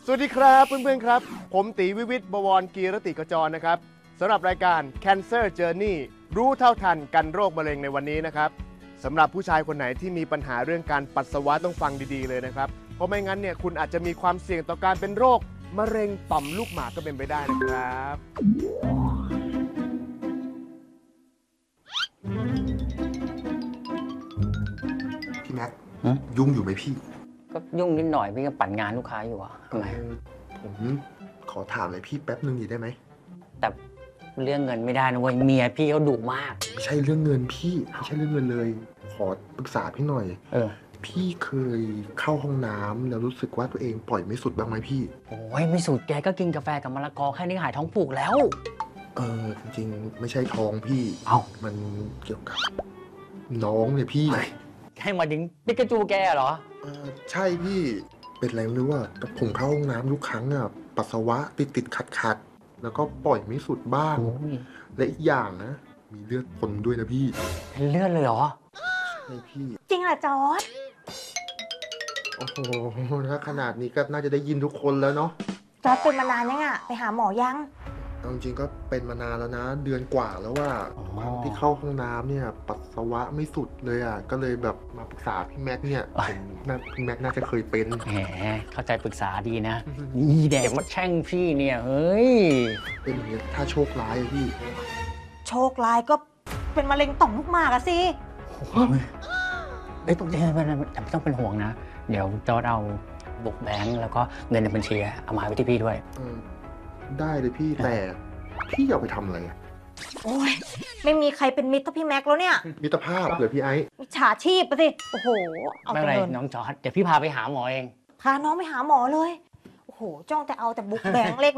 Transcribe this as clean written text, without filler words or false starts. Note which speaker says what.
Speaker 1: สวัสดีครับเพื่อนๆครับผมตีวิวิทย์บวรกีรติกจรนะครับสำหรับรายการ Cancer Journey รู้เท่าทันกันโรคมะเร็งในวันนี้นะครับสำหรับผู้ชายคนไหนที่มีปัญหาเรื่องการปัสสาวะต้องฟังดีๆเลยนะครับเพราะไม่งั้นเนี่ยคุณอาจจะมีความเสี่ยงต่อการเป็นโรคมะเร็งต่อมลูกหมากก็เป็นไปได้นะครับ
Speaker 2: พี่แม็กยุ่งอยู่ไหมพี่
Speaker 3: ก็ยุ่งนิดหน่อยพี่ก็ปั่นงานลูกค้าอยู่อะทำไม
Speaker 2: ผมขอถามอะไรพี่แป๊บนึงได้ไหม
Speaker 3: แต่เรื่องเงินไม่ได้นะเว้ยเมียพี่เขาดุมาก
Speaker 2: ไม่ใช่เรื่องเงินพี่ไม่ใช่เรื่องเงินเลย ขอปรึกษาพี่หน่อยพี่เคยเข้าห้องน้ำแล้วรู้สึกว่าตัวเองปล่อยไม่สุดบ้างไหมพี่
Speaker 3: โอ้ยไม่สุดแกก็กินกาแฟกับมะละกอแค่นี้หายท้องผูกแล้ว
Speaker 2: จริงๆไม่ใช่ท้องพี่มันเกี่ยวกับน้องเนี่ยพี่
Speaker 3: ให้มาดิ้งปิกาจูแกเหรอ
Speaker 2: ใช่พี่เป็นอะไรไม่รู้ว่าผมเข้าห้องน้ำทุกครั้งอะปัสสาวะติดขัดแล้วก็ปล่อยไม่สุดบ้างและอีกอย่างนะมีเลือดปนด้วยนะพี่
Speaker 3: เป็นเลือดเลยเหรอ
Speaker 2: ใช่พี่
Speaker 4: จริงเหรอจอร์จ
Speaker 2: โอ้โหถ้าขนาดนี้ก็น่าจะได้ยินทุกคนแล้วเนาะ
Speaker 4: จอร์จเป็นมานานยังอะไปหาหมอยัง
Speaker 2: จริงๆก็เป็นมานานแล้วนะเดือนกว่าแล้วว่าที่เข้าห้องน้ำเนี่ยปัสสาวะไม่สุดเลยอ่ะก็เลยแบบมาปรึกษาพี่แม็กเนี่ยพี่แม็กน่าจะเคยเป็น
Speaker 3: แหมเข้าใจปรึกษาดีนะนี่แดกมาแช่งพี่เนี่ยเฮ้ย
Speaker 2: เป็นอย่างนี้ถ้าโชคร้ายพี่
Speaker 4: โชคร้ายก็เป็นมะเร็งต่อมลูกหมากอะสิ
Speaker 3: ไม่ต้องเป็นห่วงนะเดี๋ยวจอร์จเอาบุกแบงค์แล้วก็เงินในบัญชีเอามาไว้ที่พี่ด้วย
Speaker 2: ได้เลยพี่แต่พี่อยากไปทำอะไร
Speaker 4: โอ้ยไม่มีใครเป็นมิตรเท่าพี่แม็กแล้วเนี่ย
Speaker 2: มิตรภาพเหรอพี่ไอ้
Speaker 4: มิจฉาชีพไปสิโอ้โห
Speaker 3: เอาแต่เงินน้องจอร์จเดี๋ยวพี่พาไปหาหมอเอง
Speaker 4: พาน้องไปหาหมอเลยโอ้โหจ้องแต่เอาแต่บุกแบงค์เล็ก